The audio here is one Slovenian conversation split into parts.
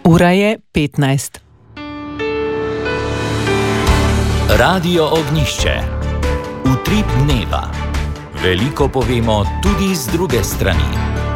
Ura je 15. Radio Ognjišče. Utrip dneva. Veliko povemo tudi z druge strani.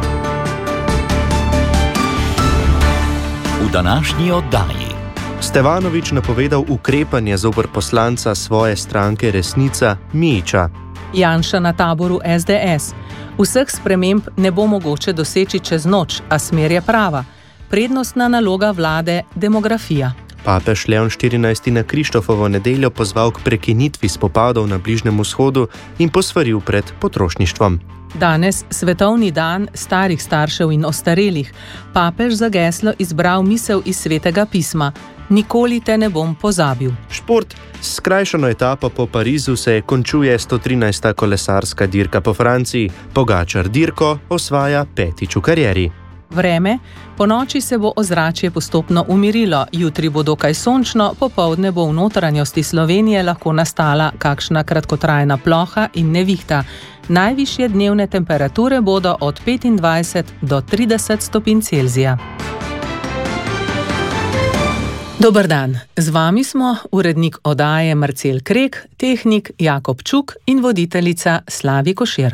V današnji oddaji Stevanović napovedal ukrepanje zoper poslanca svoje stranke Resnica Mijića. Janša na taboru SDS. Vseh sprememb ne bo mogoče doseči čez noč, a smer je prava. Prednostna naloga vlade – demografija. Papež Leon XIV na Krištofovo nedeljo pozval k prekinitvi spopadov na Bližnjem vzhodu in posvaril pred potrošništvom. Danes svetovni dan starih staršev in ostarelih. Papež za geslo izbral misel iz Svetega pisma: Nikoli te ne bom pozabil. Šport. S skrajšano etapo po Parizu se končuje 113. kolesarska dirka po Franciji. Pogačar dirko osvaja 5. v karieri. Vreme. Po noči se bo ozračje postopno umirilo, jutri bo dokaj sončno, popoldne bo v notranjosti Slovenije lahko nastala kakšna kratkotrajna ploha in nevihta. Najvišje dnevne temperature bodo od 25 do 30 stopinj Celzija. Dober dan, z vami smo urednik oddaje Marcel Krek, tehnik Jakob Čuk in voditeljica Slavi Košir.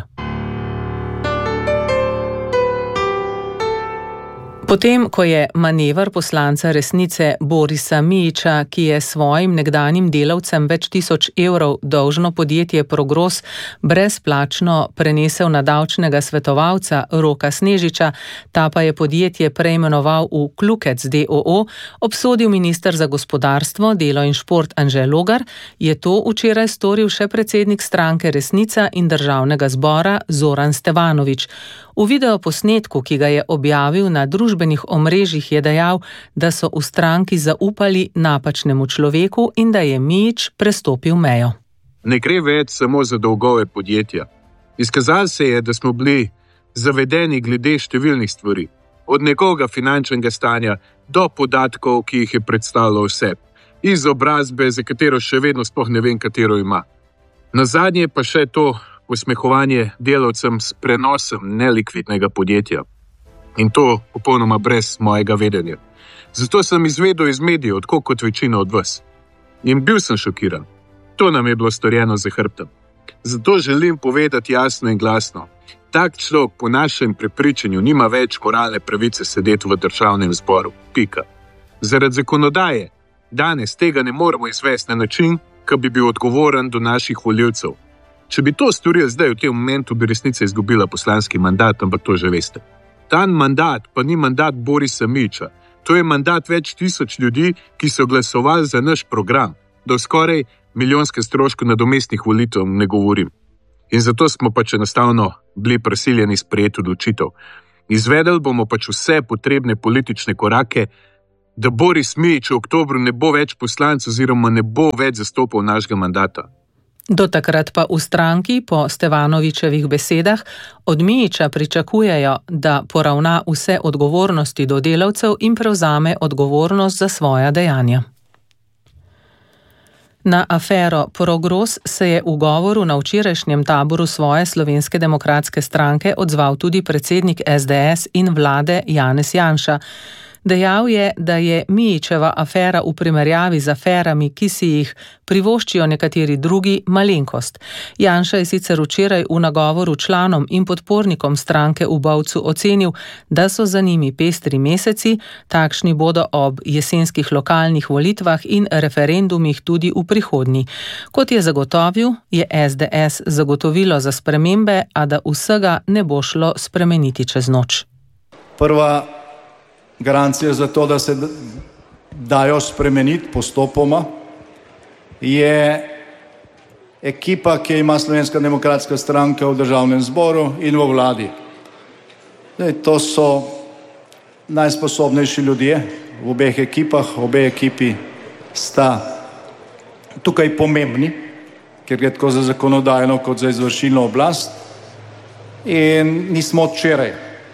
Potem, ko je manever poslanca Resnice Borisa Mijića, ki je svojim nekdanjim delavcem več tisoč evrov dolžno podjetje Progros brezplačno prenesel na davčnega svetovalca Roka Snežiča, ta pa je podjetje preimenoval v Klukec d.o.o., obsodil minister za gospodarstvo, delo in šport Anže Logar, je to včeraj storil še predsednik stranke Resnica in državnega zbora Zoran Stevanović. V videoposnetku, ki ga je objavil na družbenih omrežjih, je dejal, da so v stranki zaupali napačnemu človeku in da je Mijić prestopil mejo. Ne gre več samo za dolgove podjetja. Izkazalo se je, da smo bili zavedeni glede številnih stvari. Od njegovega finančnega stanja do podatkov, ki jih je predstavljal vse. Izobrazbe, za katero še vedno sploh ne vem, katero ima. Nazadnje pa še to posmehovanje delavcem s prenosom nelikvidnega podjetja. In to popolnoma brez mojega vedenja. Zato sem izvedel iz medijev, tako kot večina od vas. In bil sem šokiran. To nam je bilo storjeno za hrbtom. Zato želim povedati jasno in glasno. Tak človek po našem prepričanju nima več moralne pravice sedeti v državnem zboru. Pika. Zaradi zakonodaje danes tega ne moremo izvesti na način, ki bi bil odgovoren do naših volivcev. Če bi to storili zdaj v tem momentu, bi Resnica izgubila poslanski mandat, ampak to že veste. Ta mandat pa ni mandat Borisa Mijića. To je mandat več tisoč ljudi, ki so glasovali za naš program. Do skoraj milijonske stroške nadomestnih volitev ne govorim. In zato smo pač enostavno bili prisiljeni sprejeti odločitev. Izvedeli bomo pač vse potrebne politične korake, da Boris Mijić v oktobru ne bo več poslanec oziroma ne bo več zastopal našega mandata. Do takrat pa v stranki, po Stevanovićevih besedah, od Mijića pričakujejo, da poravna vse odgovornosti do delavcev in prevzame odgovornost za svoja dejanja. Na afero Progros se je v govoru na včerajšnjem taboru svoje Slovenske demokratske stranke odzval tudi predsednik SDS in vlade Janez Janša. Dejal je, da je Mijićeva afera v primerjavi z aferami, ki si jih privoščijo nekateri drugi, malenkost. Janša je sicer včeraj v nagovoru članom in podpornikom stranke v Bovcu ocenil, da so za njimi pestri meseci, takšni bodo ob jesenskih lokalnih volitvah in referendumih tudi v prihodnji. Kot je zagotovil, je SDS zagotovilo za spremembe, a da vsega ne bo šlo spremeniti čez noč. Prva garancija za to, da se dajo spremeniti postopoma, je ekipa, ki ima Slovenska demokratska stranka v državnem zboru in v vladi. To so najsposobnejši ljudje v obeh ekipah. Obe ekipi sta tukaj pomembni, ker gre tako za zakonodajno kot za izvršilno oblast. In nismo včeraj.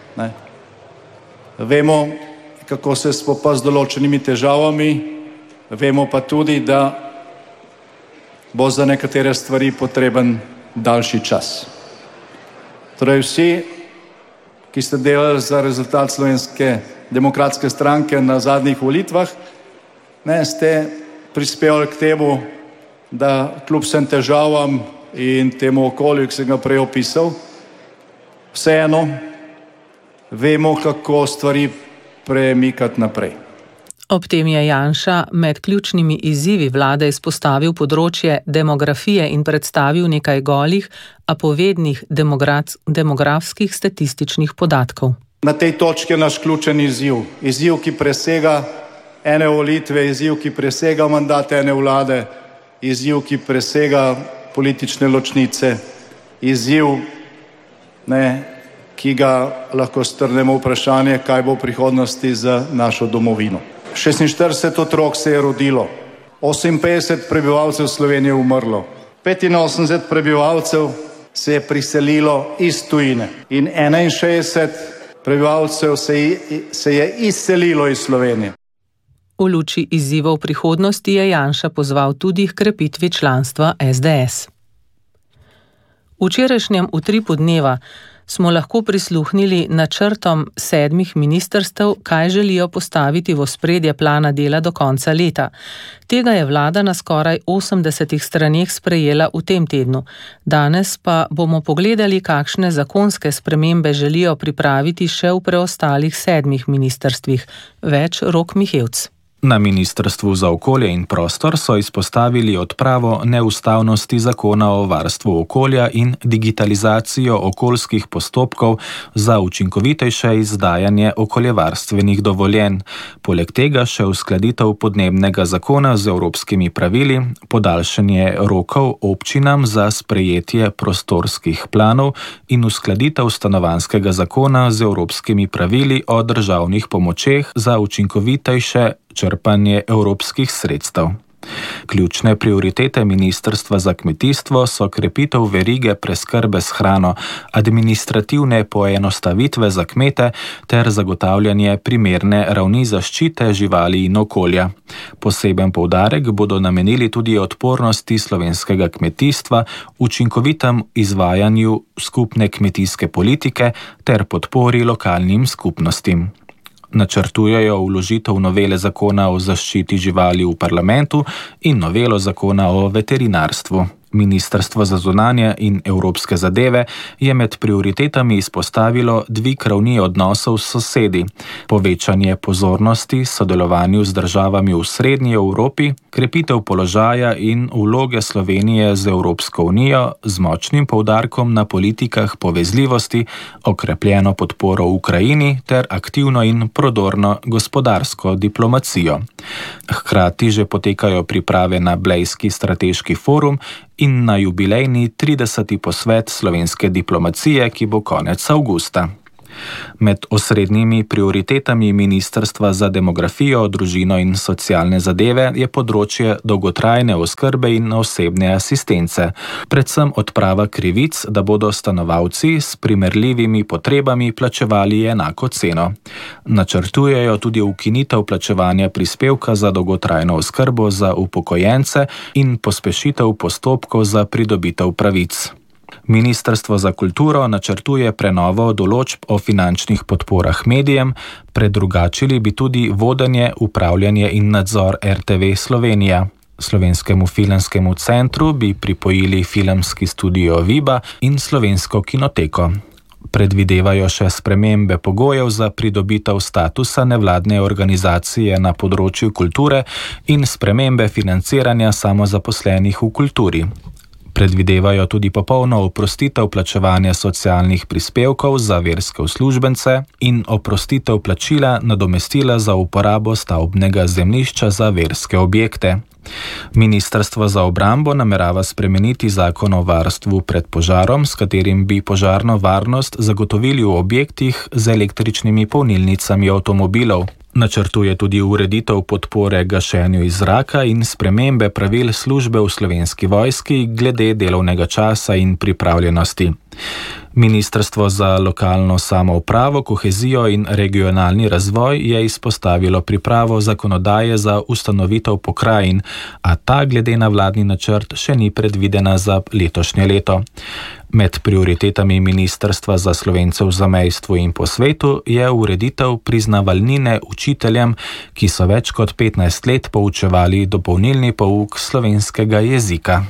Vemo, kako se spopa z določenimi težavami, vemo pa tudi, da bo za nekatere stvari potreben daljši čas. Torej vsi, ki ste delali za rezultat slovenske demokratske stranke na zadnjih volitvah, ste prispevali k temu, da kljub vsem težavam in temu okolju, ki sem ga prej opisal, vseeno vemo, kako stvari premikati naprej. Ob tem je Janša med ključnimi izzivi vlade izpostavil področje demografije in predstavil nekaj golih, a povednih demografskih statističnih podatkov. Na tej točki je naš ključen izziv. Izziv, ki presega ene volitve, izziv, ki presega mandat ene vlade, izziv, ki presega politične ločnice, izziv, ki ga lahko strnemo vprašanje, kaj bo v prihodnosti za našo domovino. 46 otrok se je rodilo, 58 prebivalcev Slovenije umrlo, 85 prebivalcev se je priselilo iz tujine in 61 prebivalcev se je izselilo iz Slovenije. V luči izzivov prihodnosti je Janša pozval tudi k krepitvi članstva SDS. V včerajšnjem utripu dneva smo lahko prisluhnili načrtom 7 ministrstev, kaj želijo postaviti v ospredje plana dela do konca leta. Tega je vlada na skoraj 80 straneh sprejela v tem tednu. Danes pa bomo pogledali, kakšne zakonske spremembe želijo pripraviti še v preostalih 7 ministrstvih. Več Rok Mihevc. Na Ministrstvu za okolje in prostor so izpostavili odpravo neustavnosti zakona o varstvu okolja in digitalizacijo okoljskih postopkov za učinkovitejše izdajanje okoljevarstvenih dovoljenj. Poleg tega še uskladitev podnebnega zakona z evropskimi pravili, podaljšanje rokov občinam za sprejetje prostorskih planov in uskladitev stanovanjskega zakona z evropskimi pravili o državnih pomočeh za učinkovitejše črpanje evropskih sredstev. Ključne prioritete Ministrstva za kmetijstvo so krepitev verige preskrbe s hrano, administrativne poenostavitve za kmete ter zagotavljanje primerne ravni zaščite živali in okolja. Poseben poudarek bodo namenili tudi odpornosti slovenskega kmetijstva, učinkovitem izvajanju skupne kmetijske politike ter podpori lokalnim skupnostim. Načrtujejo vložitev novele zakona o zaščiti živali v parlamentu in novelo zakona o veterinarstvu. Ministrstvo za zunanje in evropske zadeve je med prioritetami izpostavilo dvig ravni odnosov s sosedi, povečanje pozornosti sodelovanju z državami v srednji Evropi, krepitev položaja in vloge Slovenije z Evropsko unijo z močnim poudarkom na politikah povezljivosti, okrepljeno podporo Ukrajini ter aktivno in prodorno gospodarsko diplomacijo. Hkrati že potekajo priprave na Blejski strateški forum in na jubilejni 30. posvet slovenske diplomacije, ki bo konec avgusta. Med osrednjimi prioritetami Ministrstva za demografijo, družino in socialne zadeve je področje dolgotrajne oskrbe in osebne asistence, predvsem odprava krivic, da bodo stanovalci s primerljivimi potrebami plačevali enako ceno. Načrtujejo tudi ukinitev plačevanja prispevka za dolgotrajno oskrbo za upokojence in pospešitev postopkov za pridobitev pravic. Ministrstvo za kulturo načrtuje prenovo določb o finančnih podporah medijem, predrugačili bi tudi vodenje, upravljanje in nadzor RTV Slovenija. Slovenskemu filmskemu centru bi pripojili filmski studio Viba in Slovensko kinoteko. Predvidevajo še spremembe pogojev za pridobitev statusa nevladne organizacije na področju kulture in spremembe financiranja samozaposlenih v kulturi. Predvidevajo tudi popolno oprostitev plačevanja socialnih prispevkov za verske uslužbence in oprostitev plačila nadomestila za uporabo stavbnega zemljišča za verske objekte. Ministrstvo za obrambo namerava spremeniti zakon o varstvu pred požarom, s katerim bi požarno varnost zagotovili v objektih z električnimi polnilnicami avtomobilov. Načrtuje tudi ureditev podpore gašenju iz zraka in spremembe pravil službe v Slovenski vojski glede delovnega časa in pripravljenosti. Ministrstvo za lokalno samoupravo, kohezijo in regionalni razvoj je izpostavilo pripravo zakonodaje za ustanovitev pokrajin, a ta glede na vladni načrt še ni predvidena za letošnje leto. Med prioritetami Ministrstva za Slovence v zamejstvu in po svetu je ureditev priznavalnine učiteljem, ki so več kot 15 let poučevali dopolnilni pouk slovenskega jezika.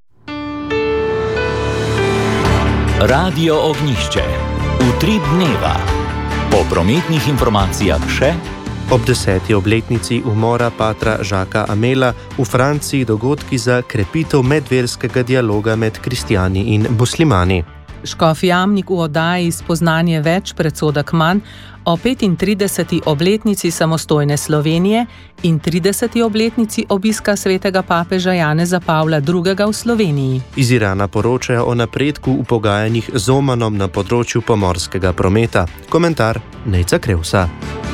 Radio Ognišče. Utrip dneva. Po prometnih informacijah še. Ob 10. obletnici umora patra Jacquesa Amela v Franciji dogodki za krepitev medverskega dialoga med kristjani in muslimani. Škof Jamnik v oddaji Spoznanje več, predsodek manj o 35. obletnici samostojne Slovenije in 30. obletnici obiska svetega papeža Janeza Pavla II. V Sloveniji. Iz Irana poročajo o napredku v pogajanjih z Omanom na področju pomorskega prometa. Komentar Nejca Krevsa.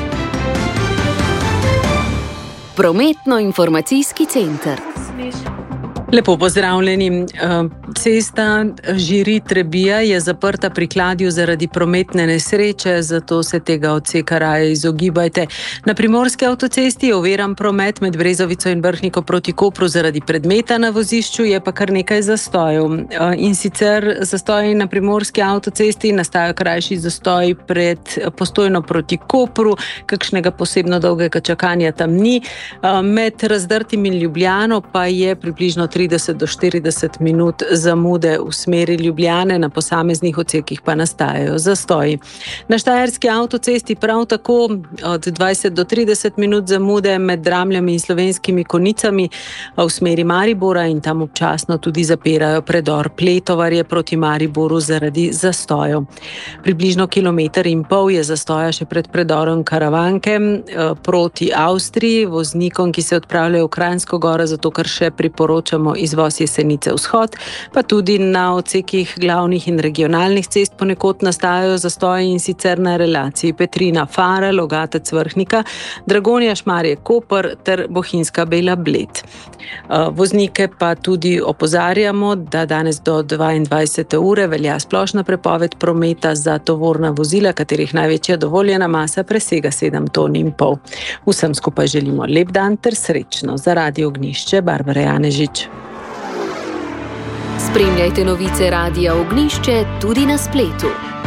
Prometno-informacijski center. Lepo pozdravljeni. Cesta Žiri-Trebija je zaprta pri Kladju zaradi prometne nesreče, zato se tega odseka raje izogibajte. Na primorski avtocesti je oviran promet med Brezovico in Vrhniko proti Kopru zaradi predmeta na vozišču, je pa kar nekaj zastojev. In sicer zastoji na primorski avtocesti nastajajo krajši zastoji pred Postojno proti Kopru, kakšnega posebno dolgega čakanja tam ni. Med Razdrtim in Ljubljano pa je približno 30 do 40 minut zamude v smeri Ljubljane, na posameznih odsekih pa nastajajo zastoji. Na Štajerski avtocesti prav tako od 20 do 30 minut zamude med Dramljami in Slovenskimi Konicami v smeri Maribora in tam občasno tudi zapirajo predor Pletovarje proti Mariboru zaradi zastojev. Približno 1,5 km je zastoja še pred predorom Karavanke proti Avstriji, voznikom, ki se odpravljajo v Kranjsko Goro, zato ker še priporočamo izvoz Jesenice vzhod, pa tudi na odsekih glavnih in regionalnih cest ponekod nastajajo zastoji, in sicer na relaciji Petrina-Fara, Logatec-Vrhnika, Dragonja-Šmarje-Koper ter Bohinjska-Bela Bled. Voznike pa tudi opozarjamo, da danes do 22. ure velja splošna prepoved prometa za tovorna vozila, katerih največja dovoljena masa presega 7,5 ton. Vsem skupaj želimo lep dan ter srečno. Za Radio Ognišče, Barbara Janežič. Spremljajte novice Radia Ognišče tudi na spletu.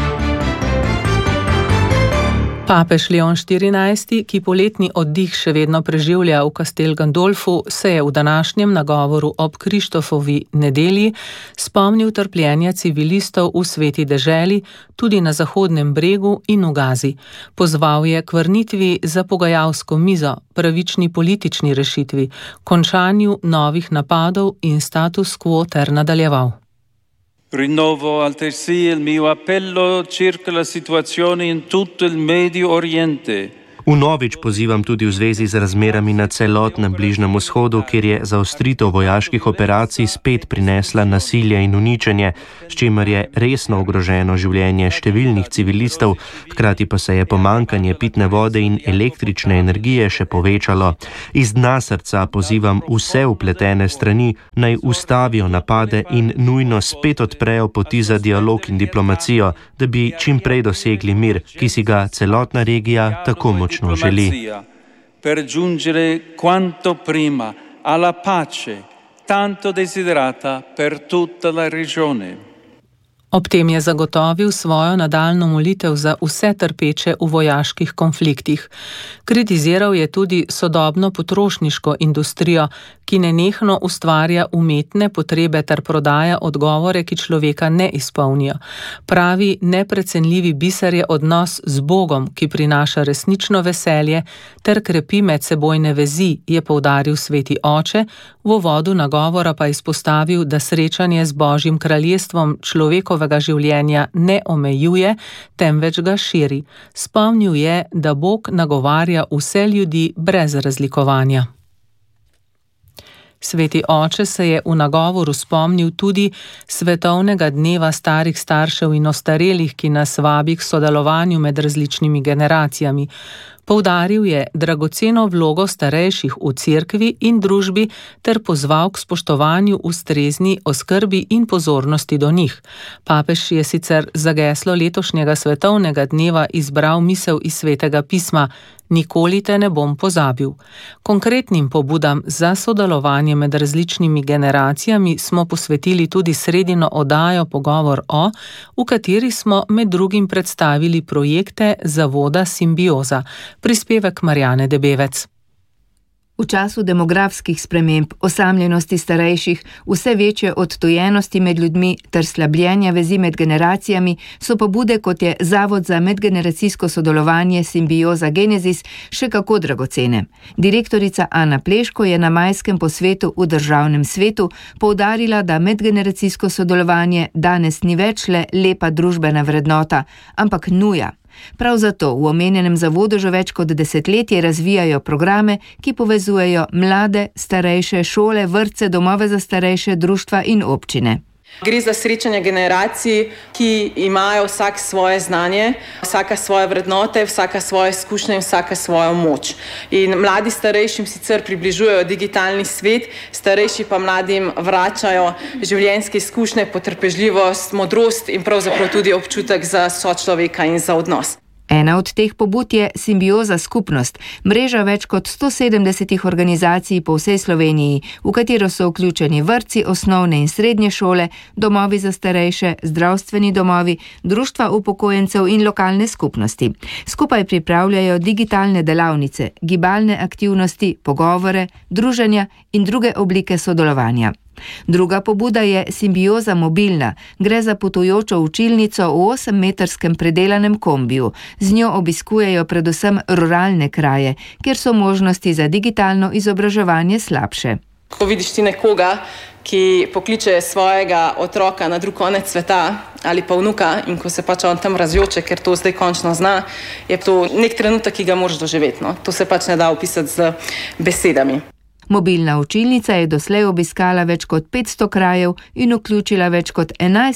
Papež Leon XIV, ki poletni oddih še vedno preživlja v Castel Gandolfu, se je v današnjem nagovoru ob Krištofovi nedelji spomnil trpljenja civilistov v Sveti deželi, tudi na Zahodnem bregu in v Gazi. Pozval je k vrnitvi za pogajalsko mizo, pravični politični rešitvi, končanju novih napadov in status quo ter nadaljeval. Rinnovo altresì il mio appello circa la situazione in tutto il Medio Oriente. Vnovič pozivam tudi v zvezi z razmerami na celotnem Bližnjem vzhodu, kjer je zaostritev vojaških operacij spet prinesla nasilje in uničenje, s čimer je resno ogroženo življenje številnih civilistov, hkrati pa se je pomanjkanje pitne vode in električne energije še povečalo. Iz dna srca pozivam vse vpletene strani, naj ustavijo napade in nujno spet odprejo poti za dialog in diplomacijo, da bi čim prej dosegli mir, ki si ga celotna regija tako močno želi. Per giungere quanto prima alla pace tanto desiderata per tutta la regione. Ob tem je zagotovil svojo nadaljnjo molitev za vse trpeče v vojaških konfliktih. Kritiziral je tudi sodobno potrošniško industrijo, ki nenehno ustvarja umetne potrebe ter prodaja odgovore, ki človeka ne izpolnijo. Pravi, neprecenljivi biser je odnos z Bogom, ki prinaša resnično veselje ter krepi medsebojne vezi, je poudaril sveti oče, v uvodu nagovora pa izpostavil, da srečanje z Božjim kraljestvom človekovega življenja ne omejuje, temveč ga širi. Spomnil je, da Bog nagovarja vse ljudi brez razlikovanja. Sveti oče se je v nagovoru spomnil tudi svetovnega dneva starih staršev in ostarelih, ki nas vabi k sodelovanju med različnimi generacijami. Poudaril je dragoceno vlogo starejših v cerkvi in družbi ter pozval k spoštovanju ustrezni oskrbi in pozornosti do njih. Papež je sicer za geslo letošnjega svetovnega dneva izbral misel iz Svetega pisma: Nikoli te ne bom pozabil. Konkretnim pobudam za sodelovanje med različnimi generacijami smo posvetili tudi sredino oddajo Pogovor o, v kateri smo med drugim predstavili projekte Zavoda Simbioza. Prispevek Marjane Debevec. V času demografskih sprememb, osamljenosti starejših, vse večje odtujenosti med ljudmi ter slabljenja vezi med generacijami so pobude, kot je Zavod za medgeneracijsko sodelovanje Simbioza Genesis, še kako dragocene. Direktorica Ana Pleško je na majskem posvetu v Državnem svetu poudarila, da medgeneracijsko sodelovanje danes ni več le lepa družbena vrednota, ampak nuja. Prav zato v omenjenem zavodu že več kot desetletje razvijajo programe, ki povezujejo mlade, starejše, šole, vrtce, domove za starejše, društva in občine. Gre za srečanje generacij, ki imajo vsak svoje znanje, vsaka svoje vrednote, vsaka svoje izkušnje in vsaka svojo moč. In mladi starejšim sicer približujejo digitalni svet, starejši pa mladim vračajo življenjske izkušnje, potrpežljivost, modrost in pravzaprav tudi občutek za sočloveka in za odnos. Ena od teh pobud je Simbioza skupnost, mreža več kot 170 organizacij po vsej Sloveniji, v katero so vključeni vrtci, osnovne in srednje šole, domovi za starejše, zdravstveni domovi, društva upokojencev in lokalne skupnosti. Skupaj pripravljajo digitalne delavnice, gibalne aktivnosti, pogovore, druženja in druge oblike sodelovanja. Druga pobuda je Simbioza mobilna. Gre za potujočo učilnico v 8-metrskem predelanem kombiju. Z njo obiskujejo predvsem ruralne kraje, kjer so možnosti za digitalno izobraževanje slabše. Ko vidiš ti nekoga, ki pokliče svojega otroka na drug konec sveta ali pa vnuka in ko se pač on tam razjoče, ker to zdaj končno zna, je to nek trenutek, ki ga moraš doživeti. No? To se pač ne da opisati z besedami. Mobilna učilnica je doslej obiskala več kot 500 krajev in vključila več kot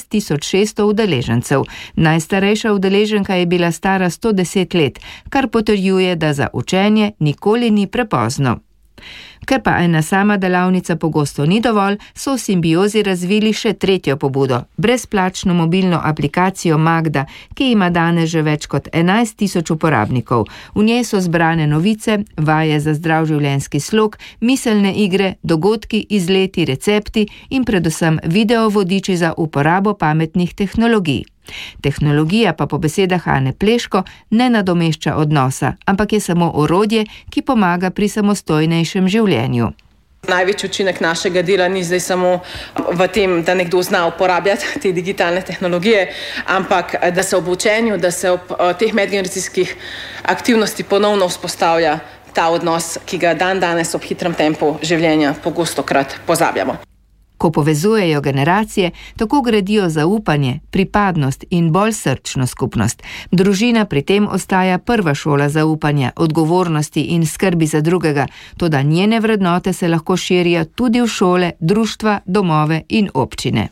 11.600 udeležencev. Najstarejša udeleženka je bila stara 110 let, kar potrjuje, da za učenje nikoli ni prepozno. Ker pa ena sama delavnica pogosto ni dovolj, so v Simbiozi razvili še tretjo pobudo, brezplačno mobilno aplikacijo Magda, ki ima danes že več kot 11.000 uporabnikov. V njej so zbrane novice, vaje za zdrav življenjski slog, miselne igre, dogodki, izleti, recepti in predvsem video vodiči za uporabo pametnih tehnologij. Tehnologija pa po besedah Ane Pleško ne nadomešča odnosa, ampak je samo orodje, ki pomaga pri samostojnejšem življenju. Največji učinek našega dela ni zdaj samo v tem, da nekdo zna uporabljati te digitalne tehnologije, ampak da se ob učenju, da se ob teh medgeneracijskih aktivnosti ponovno vzpostavlja ta odnos, ki ga danes ob hitrem tempu življenja pogostokrat pozabljamo. Ko povezujejo generacije, tako gradijo zaupanje, pripadnost in bolj srčno skupnost. Družina pri tem ostaja prva šola zaupanja, odgovornosti in skrbi za drugega, toda njene vrednote se lahko širijo tudi v šole, društva, domove in občine.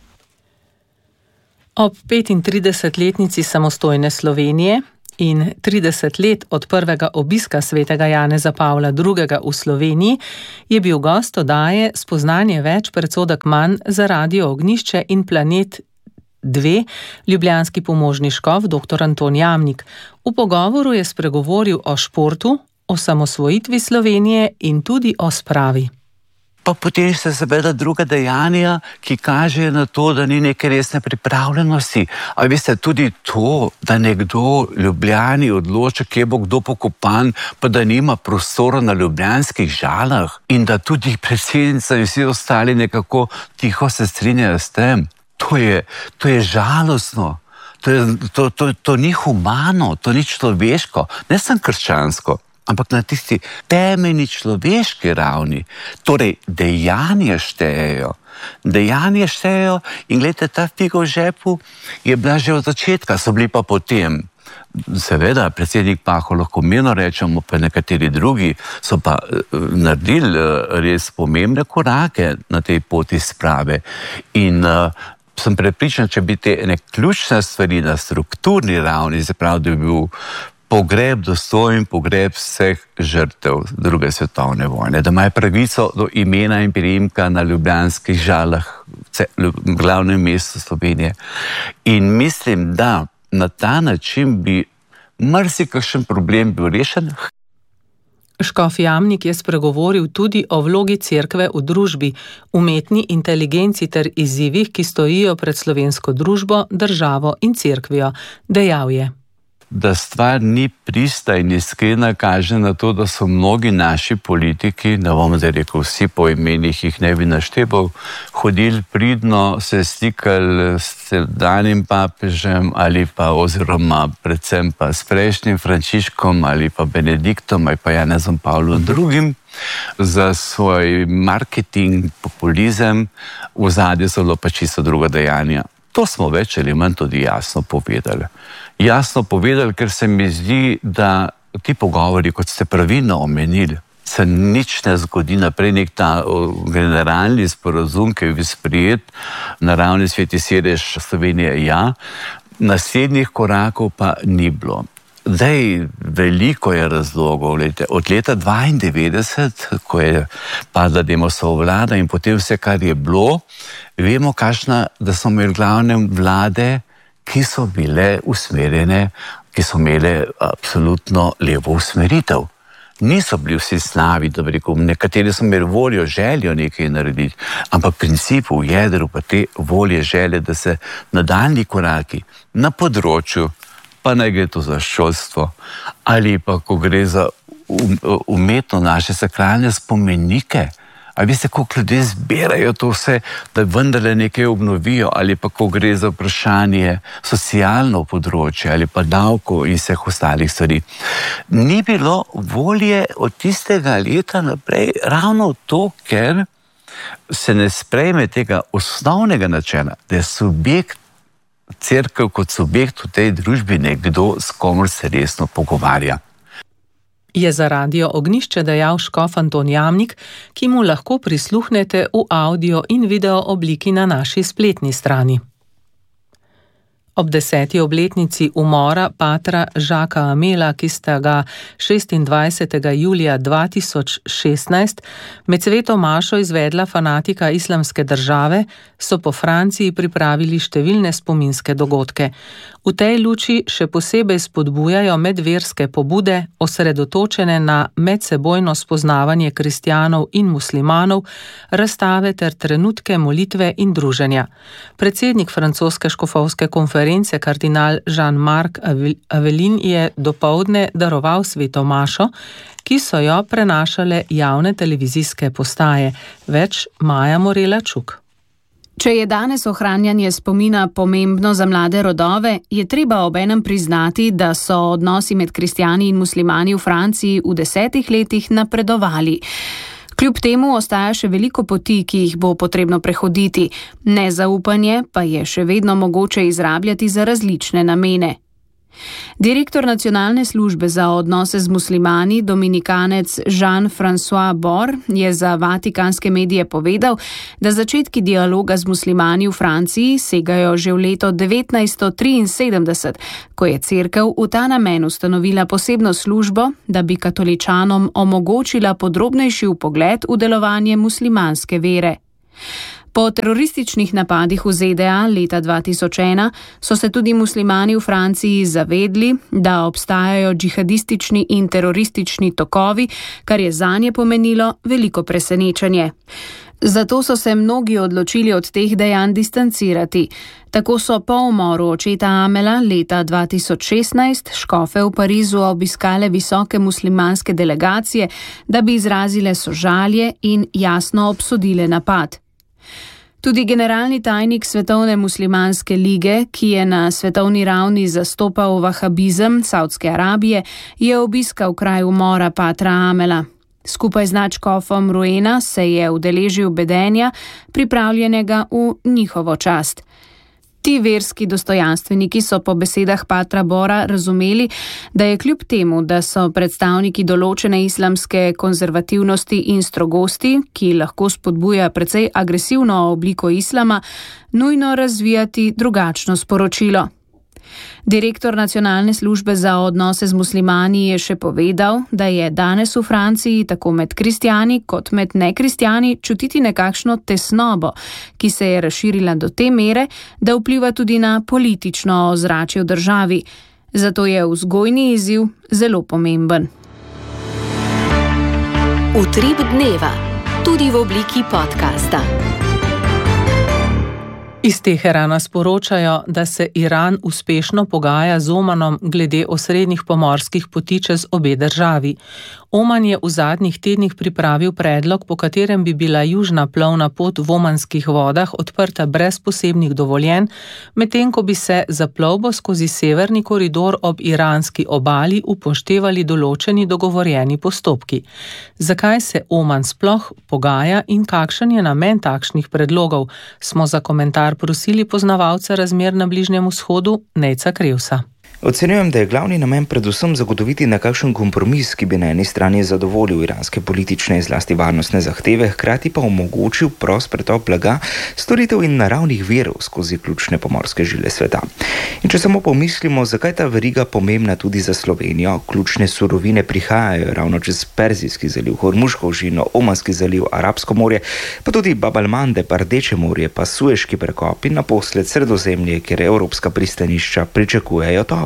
Ob 35-letnici samostojne Slovenije in 30 let od prvega obiska svetega Janeza Pavla II. V Sloveniji je bil gost oddaje Spoznanje več, predsodek manj za Radio Ognjišče in Planet 2, ljubljanski pomožni škof dr. Anton Jamnik. V pogovoru je spregovoril o športu, o samosvojitvi Slovenije in tudi o spravi. Pa potem se seveda druga dejanja, ki kažejo na to, da ni neke resne pripravljenosti. A veste, tudi to, da nekdo Ljubljani odloča, kje bo kdo pokopan, pa da nima prostora na ljubljanskih Žalah in da tudi predsednica in vsi ostali nekako tiho se strinjajo s tem. To je žalostno. To ni humano, to ni človeško, ne samo krščansko. Ampak na tisti temeljni človeški ravni, torej dejanja štejejo. Dejanja štejejo in gledajte, ta figa v žepu je bila že od začetka, so bili pa potem. Seveda, predsednik Pahor lahko mirno rečemo, pa nekateri drugi so pa naredili res pomembne korake na tej poti sprave. In sem prepričan, če bi te ene ključne stvari na strukturni ravni, se pravi, da bi bil pogreb, dostojen pogreb vseh žrtev druge svetovne vojne, da imajo pravico do imena in priimka na ljubljanskih Žalah, glavnem mestu Slovenije. In mislim, da na ta način bi marsikakšen problem bil rešen. Škof Jamnik je spregovoril tudi o vlogi cerkve v družbi, umetni inteligenci ter izzivih, ki stojijo pred slovensko družbo, državo in cerkvijo. Dejal je: Da stvar ni prista in iskrena, kaže na to, da so mnogi naši politiki, ne bom zdaj rekel vsi po imenih, jih ne bi našteval, hodili pridno, se stikali s sedanjim papežem ali pa oziroma predvsem pa s prejšnjim Frančiškom ali pa Benediktom ali pa Janezom Pavlom II. Za svoj marketing, populizem, v ozadju so bilo pa čisto druga dejanja. To smo več ali manj tudi jasno povedali. Jasno povedali, ker se mi zdi, da ti pogovori, kot ste pravilno omenili, se nič ne zgodi naprej, nek ta generalni sporazum, ki je bil sprejet na ravni Sveti sedež Slovenije, ja, naslednjih korakov pa ni bilo. Zdaj, veliko je razlogov. Od leta 1992, ko je padla Demosova vlada in potem vse, kar je bilo, vemo, da smo imeli glavne vlade, ki so bile usmerjene, ki so imele absolutno levo usmeritev. Niso bili vsi slavi, da bi rekel, nekateri so imeli voljo, željo nekaj narediti, ampak principu, v jedru pa te volje, želje, da se nadaljnji koraki na področju, pa naj gre to za šolstvo, ali pa ko gre za umetno naše sakralne spomenike, ali veste, koliko ljudje zbirajo to vse, da vendarle nekaj obnovijo, ali pa ko gre za vprašanje socialno področje, ali pa davko in vseh ostalih stvari. Ni bilo volje od tistega leta naprej ravno to, ker se ne sprejme tega osnovnega načela, da je subjekt, cerkev kot subjekt v tej družbi nekdo, s komor se resno pogovarja. Je za Radio Ognjišče dejal škof Anton Jamnik, ki mu lahko prisluhnete v audio in video obliki na naši spletni strani. Ob 10. obletnici umora patra Žaka Amela, ki sta ga 26. julija 2016 med sveto mašo izvedla fanatika Islamske države, so po Franciji pripravili številne spominske dogodke. V tej luči še posebej spodbujajo medverske pobude, osredotočene na medsebojno spoznavanje kristjanov in muslimanov, razstave ter trenutke molitve in druženja. Predsednik francoske škofovske konference kardinal Jean-Marc Avelin je dopoldne daroval sveto mašo, ki so jo prenašale javne televizijske postaje. Več Maja Morela Čuk. Če je danes ohranjanje spomina pomembno za mlade rodove, je treba obenem priznati, da so odnosi med kristjani in muslimani v Franciji v 10 letih napredovali. Kljub temu ostaja še veliko poti, ki jih bo potrebno prehoditi. Nezaupanje pa je še vedno mogoče izrabljati za različne namene. Direktor nacionalne službe za odnose z muslimani, dominikanec Jean-François Bor, je za vatikanske medije povedal, da začetki dialoga z muslimani v Franciji segajo že v leto 1973, ko je cerkev v ta namen ustanovila posebno službo, da bi katoličanom omogočila podrobnejši vpogled v delovanje muslimanske vere. Po terorističnih napadih v ZDA leta 2001 so se tudi muslimani v Franciji zavedli, da obstajajo džihadistični in teroristični tokovi, kar je zanje pomenilo veliko presenečenje. Zato so se mnogi odločili od teh dejanj distancirati. Tako so po umoru očeta Amela leta 2016 škofe v Parizu obiskale visoke muslimanske delegacije, da bi izrazile sožalje in jasno obsodile napad. Tudi generalni tajnik Svetovne muslimanske lige, ki je na svetovni ravni zastopal vahabizem Saudske Arabije, je obiskal kraj umora patra Amela. Skupaj z nadškofom Ruena se je udeležil bedenja, pripravljenega v njihovo čast. Ti verski dostojanstveniki so po besedah patra Bora razumeli, da je kljub temu, da so predstavniki določene islamske konzervativnosti in strogosti, ki lahko spodbuja precej agresivno obliko islama, nujno razvijati drugačno sporočilo. Direktor Nacionalne službe za odnose z muslimani je še povedal, da je danes v Franciji tako med kristjani kot med nekristjani čutiti nekakšno tesnobo, ki se je razširila do te mere, da vpliva tudi na politično ozračje v državi. Zato je vzgojni izziv zelo pomemben. Utrip dneva, tudi v obliki podcasta. Iz Teherana sporočajo, da se Iran uspešno pogaja z Omanom glede osrednjih pomorskih poti čez obe državi. Oman je v zadnjih tednih pripravil predlog, po katerem bi bila južna plovna pot v omanskih vodah odprta brez posebnih dovoljenj, medtem ko bi se za plovbo skozi severni koridor ob iranski obali upoštevali določeni dogovorjeni postopki. Zakaj se Oman sploh pogaja in kakšen je namen takšnih predlogov, smo za komentar prosili poznavalca razmer na Bližnjem vzhodu Nejca Krevsa. Ocenjujem, da je glavni namen predvsem zagotoviti nekakšen kompromis, ki bi na eni strani zadovoljil iranske politične in zlasti varnostne zahteve, hkrati pa omogočil prost pretok blaga, storitev in naravnih virov skozi ključne pomorske žile sveta. In če samo pomislimo, zakaj ta veriga pomembna tudi za Slovenijo, ključne surovine prihajajo ravno čez Perzijski zaliv, Hormuško ožino, Omanski zaliv, Arabsko morje, pa tudi Bab el-Mandeb, Rdeče morje, pa Sueški prekop in naposled Sredozemlje, kjer evropska pristanišča pričakujejo tovor.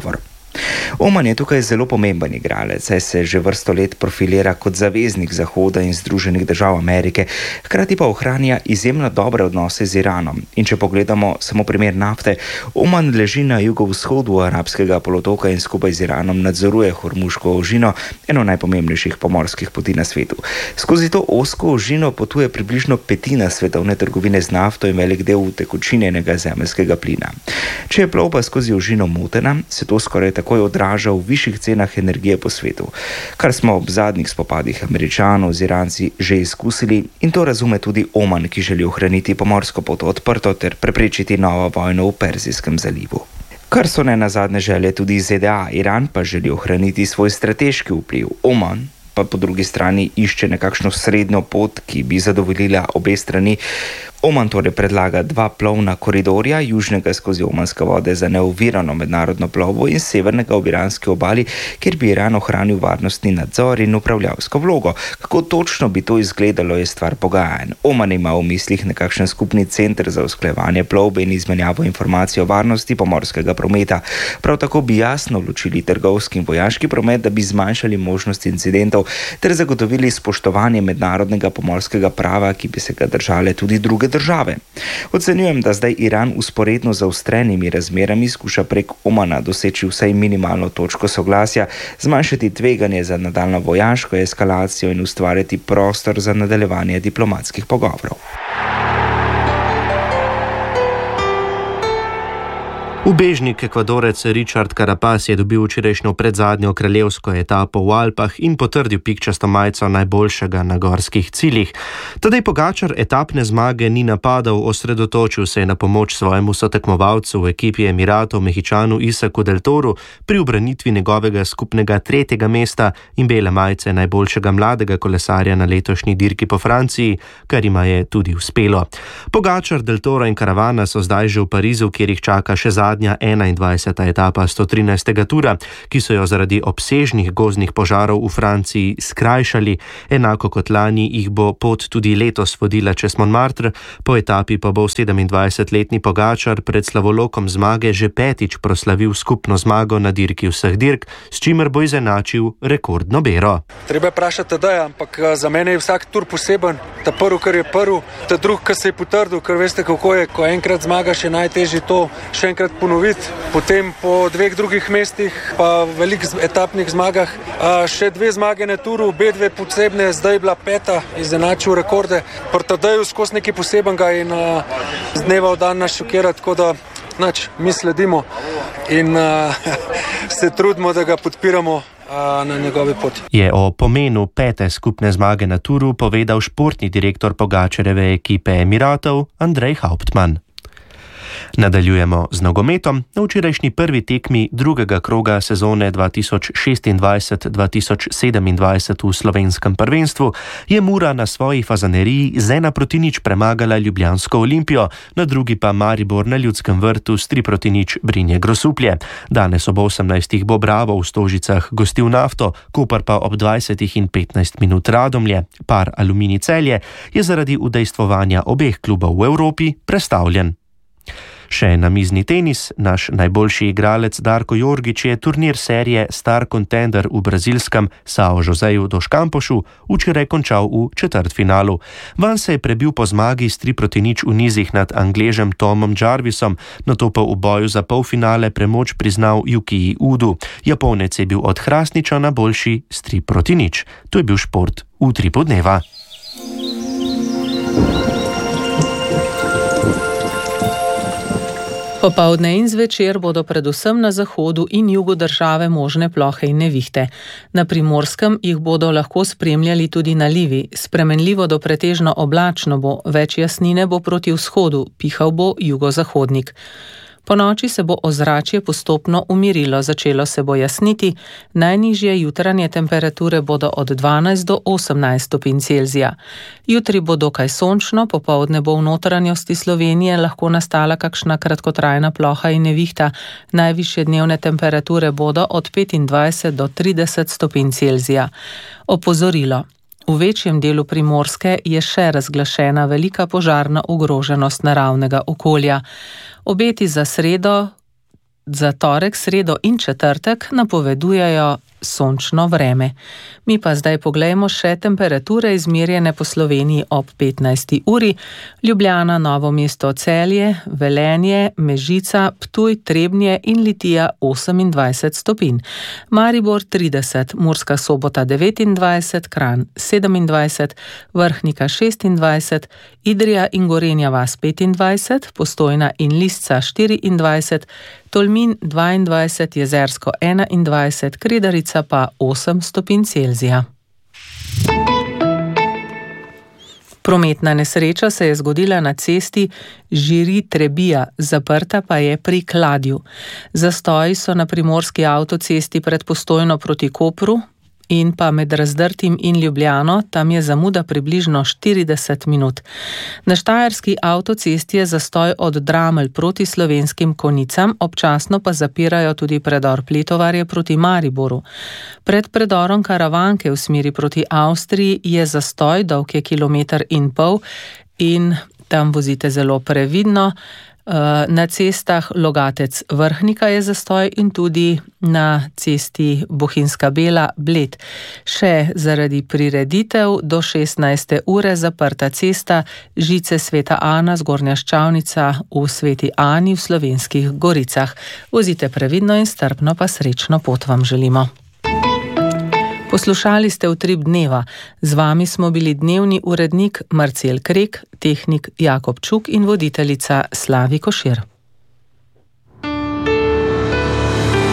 Oman je tukaj zelo pomemben igralec, saj se že vrsto let profilira kot zaveznik Zahoda in Združenih držav Amerike, hkrati pa ohranja izjemno dobre odnose z Iranom. In če pogledamo samo primer nafte, Oman leži na jugovzhodu arabskega polotoka in skupaj z Iranom nadzoruje Hormuško ožino, eno najpomembnejših pomorskih poti na svetu. Skozi to ozko ožino potuje približno petina svetovne trgovine z nafto in velik del utekočinjenega zemeljskega plina. Če je plovba skozi ožino motena, se to skoraj takoj odraža v višjih cenah energije po svetu, kar smo ob zadnjih spopadih Američanov z Iranci že izkusili, in to razume tudi Oman, ki želi ohraniti pomorsko pot odprto ter preprečiti novo vojno v Perzijskem zalivu. Kar so ne nazadnje želje tudi ZDA, Iran pa želi ohraniti svoj strateški vpliv. Oman pa po drugi strani išče nekakšno srednjo pot, ki bi zadovoljila obe strani. Oman torej predlaga dva plovna koridorja, južnega skozi omanske vode za neovirano mednarodno plovbo in severnega ob iranski obali, kjer bi Iran ohranil varnostni nadzor in upravljavsko vlogo. Kako točno bi to izgledalo, je stvar pogajanj. Oman ima v mislih nekakšen skupni center za usklajevanje plovbe in izmenjavo informacij o varnosti pomorskega prometa. Prav tako bi jasno ločili trgovski in vojaški promet, da bi zmanjšali možnost incidentov ter zagotovili spoštovanje mednarodnega pomorskega prava, ki bi se ga držale tudi druge države. Ocenjujem, da zdaj Iran usporedno z zaostrenimi razmerami skuša prek Omana doseči vsaj minimalno točko soglasja, zmanjšati tveganje za nadaljnjo vojaško eskalacijo in ustvariti prostor za nadaljevanje diplomatskih pogovorov. Ubežnik Ekvadorec Richard Carapaz je dobil včerajšnjo predzadnjo kraljevsko etapo v Alpah in potrdil pikčasto majico najboljšega na gorskih ciljih. Tadej Pogačar etapne zmage ni napadal, osredotočil se je na pomoč svojemu sotekmovalcu v ekipi Emiratov Mehičanu Isaku del Toru pri ubranitvi njegovega skupnega 3. mesta in bele majice najboljšega mladega kolesarja na letošnji dirki po Franciji, kar jima je tudi uspelo. Pogačar, del Toro in karavana so zdaj že v Parizu, kjer jih čaka še zadnja 21. etapa 113. tura, ki so jo zaradi obsežnih gozdnih požarov v Franciji skrajšali. Enako kot lani jih bo pot tudi letos vodila čez Montmartre, po etapi pa bo 27-letni Pogačar pred slavolokom zmage že 5. proslavil skupno zmago na dirki vseh dirk, s čimer bo izenačil rekordno bero. Treba je vprašati Tadeja, ampak za mene je vsak tur poseben. Ta prvi, kar je prvi, ta drugi, kar se je potrdil, ker veste kako je, ko enkrat zmagaš, je najtežje to še enkrat ponoviti, potem po 2 drugih mestih, pa velikih etapnih zmagah, še 2 zmage na turu, obe 2 posebne, zdaj je bila 5, izenačil rekorde. Pri Tadeju skozi nekaj posebenega in z dneva v dan nas šokira, tako da mi sledimo in se trudimo, da ga podpiramo na njegovi poti. Je o pomenu 5. skupne zmage na turu povedal športni direktor Pogačarjeve ekipe Emiratov Andrej Hauptmann. Nadaljujemo z nogometom. Na včerajšnji prvi tekmi drugega kroga sezone 2026-2027 v slovenskem prvenstvu je Mura na svoji Fazaneriji z 1-0 premagala ljubljansko Olimpijo, na drugi pa Maribor na Ljudskem vrtu s 3-0 Brinje Grosuplje. Danes ob 18. bo Bravo v Stožicah gostil Nafto, Koper pa ob 20:15 Radomlje. Par Aluminij Celje je zaradi udejstvovanja obeh klubov v Evropi prestavljen. Še namizni tenis. Naš najboljši igralec Darko Jorgić je turnir serije Star Contender v brazilskem São Joséju dos Camposu včeraj končal v četrtfinalu. Van se je prebil po zmagi s 3-0 v nizih nad Angležem Tomom Jarvisom, nato pa v boju za polfinale premoč priznal Yukii Udu. Japonec je bil od Hrastničana boljši s 3-0. To je bil šport v Utripu dneva. Popoldne in zvečer bodo predvsem na zahodu in jugu države možne plohe in nevihte. Na Primorskem jih bodo lahko spremljali tudi nalivi. Spremenljivo do pretežno oblačno bo, več jasnine bo proti vzhodu, pihal bo jugozahodnik. Po noči se bo ozračje postopno umirilo, začelo se bo jasniti, najnižje jutranje temperature bodo od 12 do 18 stopinj Celzija. Jutri bo dokaj sončno, popoldne bo v notranjosti Slovenije lahko nastala kakšna kratkotrajna ploha in nevihta, najvišje dnevne temperature bodo od 25 do 30 stopinj Celzija. Opozorilo. V večjem delu Primorske je še razglašena velika požarna ogroženost naravnega okolja. Obeti za torek, sredo in četrtek napovedujejo sončno vreme. Mi pa zdaj poglejmo še temperature izmerjene po Sloveniji ob 15. uri. Ljubljana, Novo mesto, Celje, Velenje, Mežica, Ptuj, Trebnje in Litija 28 stopinj. Maribor 30, Murska Sobota 29, Kranj 27, Vrhnika 26, Idrija in Gorenja vas 25, Postojna in Lisca 24, Tolmin 22, Jezersko 21, Kredarica pa 8 stopinj Celzija. Prometna nesreča se je zgodila na cesti Žiri-Trebija, zaprta pa je pri Kladju. Zastoji so na primorski avtocesti pred Postojno proti Kopru in pa med Razdrtim in Ljubljano, tam je zamuda približno 40 minut. Na štajerski avtocesti je zastoj od Dramelj proti Slovenskim Konjicam, občasno pa zapirajo tudi predor Pletovarje proti Mariboru. Pred predorom Karavanke v smeri proti Avstriji je zastoj, dolg je 1,5 kilometra in tam vozite zelo previdno. Na cestah Logatec Vrhnika je zastoj in tudi na cesti Bohinjska Bela Bled. Še zaradi prireditev do 16. ure zaprta cesta Žice Sveta Ana Zgornja Ščavnica v Sveti Ani v Slovenskih Goricah. Vozite previdno in strpno, pa srečno pot vam želimo. Poslušali ste Utrip dneva. Z vami smo bili dnevni urednik Marcel Krek, tehnik Jakob Čuk in voditeljica Slavi Košir.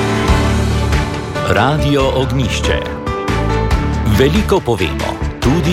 Radio Ognjišče. Veliko povemo, tudi